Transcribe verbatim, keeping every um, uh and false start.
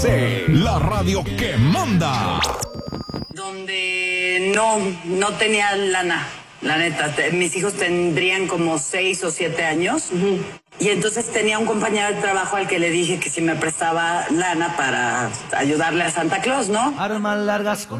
Sí, la radio que manda. Donde no, no tenía lana, la neta. Te- mis hijos tendrían como seis o siete años. Uh-huh. Y entonces tenía un compañero de trabajo al que le dije que si me prestaba lana para ayudarle a Santa Claus, ¿no? Armas largas con